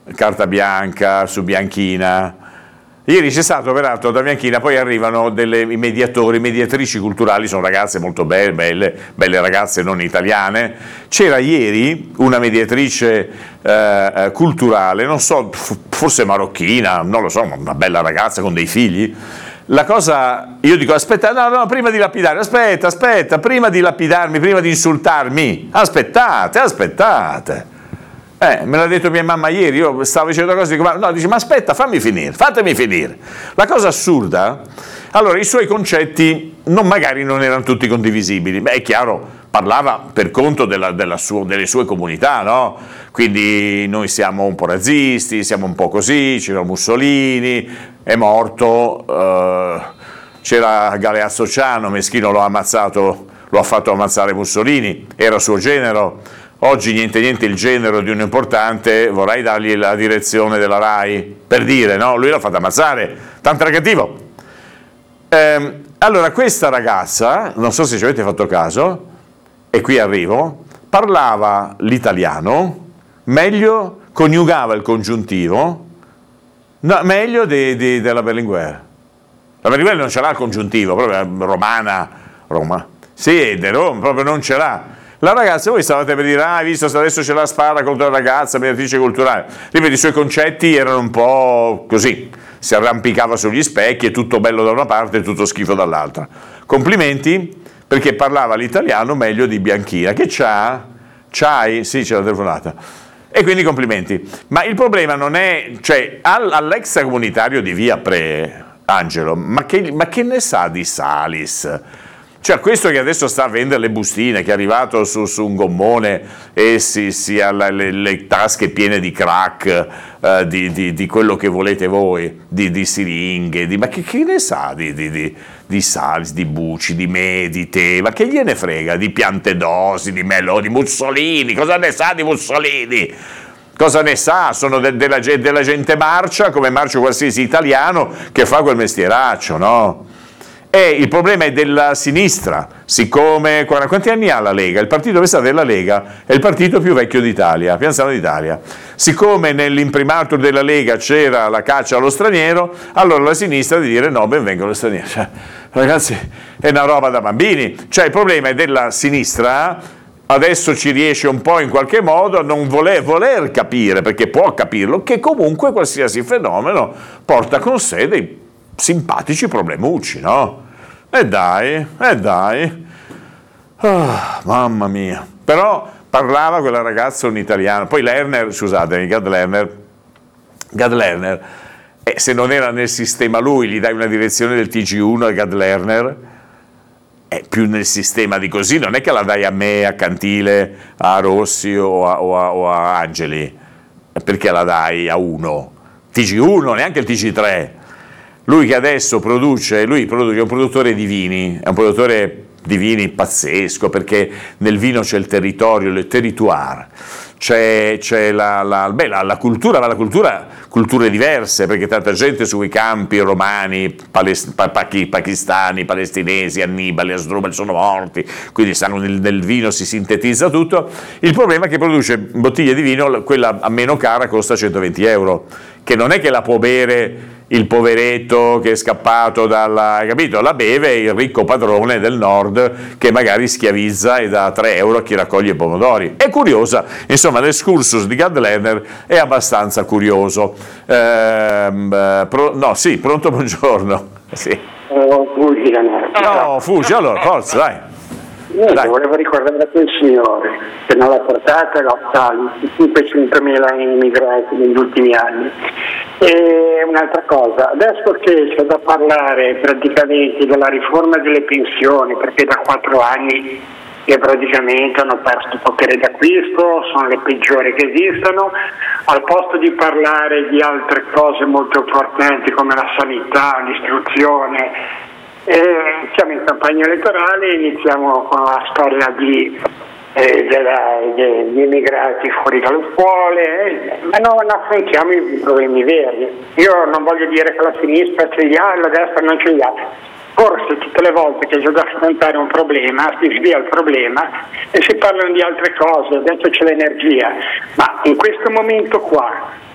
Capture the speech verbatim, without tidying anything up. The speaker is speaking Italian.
carta bianca, su Bianchina. Ieri c'è stato peraltro da Bianchina, poi arrivano delle i mediatori, mediatrici culturali, sono ragazze molto belle, belle, belle ragazze non italiane. C'era ieri una mediatrice eh, culturale, non so, forse marocchina, non lo so, una bella ragazza con dei figli. La cosa, io dico, aspetta, no, no, prima di lapidare, aspetta, aspetta, prima di lapidarmi, prima di insultarmi, aspettate, aspettate. Eh, me l'ha detto mia mamma ieri, io stavo dicendo cose, dico, ma, no, dice, ma aspetta, fammi finire, fatemi finire. La cosa assurda, allora i suoi concetti non, magari non erano tutti condivisibili, beh è chiaro, parlava per conto della, della suo, delle sue comunità, no? Quindi noi siamo un po' razzisti, siamo un po' così, c'era Mussolini, è morto, eh, c'era Galeazzo Ciano, Meschino l'ha ammazzato, lo ha fatto ammazzare Mussolini, era suo genero. Oggi niente niente il genero di un importante, vorrei dargli la direzione della RAI, per dire, no? Lui l'ha fatto ammazzare, tanto era cattivo. Ehm, allora questa ragazza, non so se ci avete fatto caso, e qui arrivo, parlava l'italiano, meglio, coniugava il congiuntivo, no, meglio di, di, della Berlinguer. La Berlinguer non ce l'ha il congiuntivo, proprio romana, Roma, sì, è di Roma, proprio non ce l'ha. La ragazza, voi stavate per dire, ah, hai visto, adesso c'è la spada contro la ragazza, mediatrice culturale. Ripeto, i suoi concetti erano un po' così, si arrampicava sugli specchi, è tutto bello da una parte e tutto schifo dall'altra. Complimenti, perché parlava l'italiano meglio di Bianchina, che c'ha, c'hai, sì, c'è la telefonata. E quindi complimenti. Ma il problema non è, cioè, all'extracomunitario di Via Pre, Angelo, ma che, ma che ne sa di Salis? Cioè questo che adesso sta a vendere le bustine, che è arrivato su, su un gommone e si, si ha la, le, le tasche piene di crack, eh, di, di, di quello che volete voi, di, di siringhe, di, ma che, che ne sa di, di, di, di Salis, di Bucci, di Medite, ma che gliene frega, di Piantedosi, di Meloni, di Mussolini, cosa ne sa di Mussolini? Cosa ne sa? Sono de, della, della gente marcia, come marcia qualsiasi italiano che fa quel mestieraccio, no? E il problema è della sinistra, siccome, quanti anni ha la Lega? Il partito che sta della Lega è il partito più vecchio d'Italia, Pianzano d'Italia. Siccome nell'imprimatur della Lega c'era la caccia allo straniero, allora la sinistra deve dire no, benvengono gli stranieri. Cioè, ragazzi, è una roba da bambini. Cioè il problema è della sinistra, adesso ci riesce un po' in qualche modo a non voler, voler capire, perché può capirlo, che comunque qualsiasi fenomeno porta con sé dei simpatici problemucci, no? E dai, e dai, oh, mamma mia. Però parlava quella ragazza un italiano, poi Lerner, scusate, Gad Lerner, Gad Lerner, eh, se non era nel sistema lui, gli dai una direzione del T G uno a Gad Lerner, è più nel sistema di così, non è che la dai a me, a Cantile, a Rossi o a, o a, o a Angeli, perché la dai a uno, T G uno, neanche il T G tre. Lui che adesso produce, lui produce, è un produttore di vini, è un produttore di vini pazzesco, perché nel vino c'è il territorio, il territoire, c'è, c'è la, la, beh, la, la cultura, ma la cultura, culture diverse, perché tanta gente sui campi romani, palest, pa, pachi, pakistani, palestinesi, Annibali, Asdrubal sono morti, quindi stanno nel, nel vino, si sintetizza tutto. Il problema è che produce bottiglie di vino, quella a meno cara costa centoventi euro, che non è che la può bere il poveretto che è scappato dalla, hai capito? La beve il ricco padrone del nord che magari schiavizza e dà tre euro a chi raccoglie i pomodori. È curiosa, insomma l'escursus di Gad Lerner è abbastanza curioso. Ehm, pro, no, sì, pronto, buongiorno. Sì. Oh, fuggi, no, fuggi, allora, forza, dai. Niente, volevo ricordare a quel signore che non l'ha portata lotta cinquecentomila immigrati negli ultimi anni. E un'altra cosa, adesso che c'è da parlare praticamente della riforma delle pensioni, perché da quattro anni che praticamente hanno perso il potere d'acquisto, sono le peggiori che esistono, al posto di parlare di altre cose molto importanti come la sanità, l'istruzione, eh, siamo in campagna elettorale e iniziamo con la storia di Eh, della, degli immigrati fuori dalle scuole, eh, ma non affrontiamo i problemi veri. Io non voglio dire che la sinistra ce li ha e la destra non ce li ha. Forse tutte le volte che c'è da affrontare un problema si svia il problema e si parlano di altre cose, adesso c'è l'energia, ma in questo momento qua